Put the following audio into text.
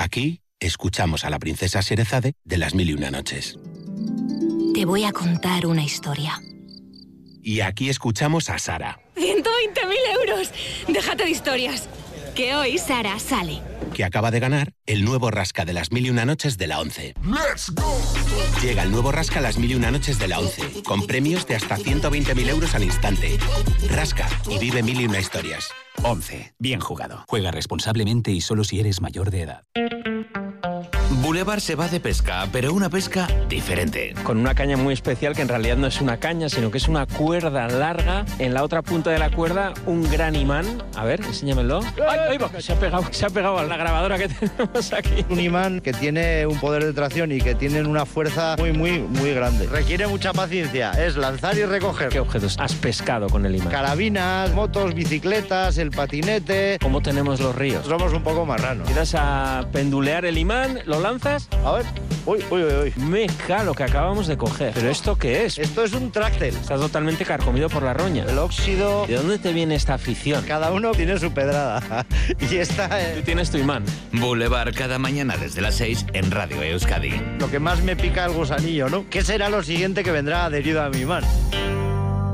Aquí escuchamos a la princesa Sherezade de Las Mil y Una Noches. Te voy a contar una historia. Y aquí escuchamos a Sara, 120.000 euros. Déjate de historias. Que hoy Sara sale. que acaba de ganar el nuevo Rasca de Las Mil y Una Noches de la 11. ¡Let's go! Llega el nuevo Rasca Las Mil y Una Noches de la 11, con premios de hasta 120.000 euros al instante. Rasca y vive mil y una historias. 11. Bien jugado. Juega responsablemente y solo si eres mayor de edad. Boulevard se va de pesca, pero una pesca diferente. Con una caña muy especial que en realidad no es una caña, sino que es una cuerda larga. En la otra punta de la cuerda, un gran imán. A ver, enséñamelo. ¡Ay, ahí va! Se ha pegado a la grabadora que tenemos aquí. Un imán que tiene un poder de tracción y que tiene una fuerza muy grande. Requiere mucha paciencia. Es lanzar y recoger. ¿Qué objetos has pescado con el imán? Carabinas, motos, bicicletas, el patinete. ¿Cómo tenemos los ríos? Somos un poco marranos. Empiezas a pendulear el imán, lo lanzas. A ver. Uy. Me cago que acabamos de coger. ¿Pero esto qué es? Esto es un tráctel. Está totalmente carcomido por la roña. El óxido. ¿De dónde te viene esta afición? Cada uno tiene su pedrada. Y esta Tú tienes tu imán. Boulevard cada mañana desde las 6 en Radio Euskadi. Lo que más me pica el gusanillo, ¿no? ¿Qué será lo siguiente que vendrá adherido a mi imán?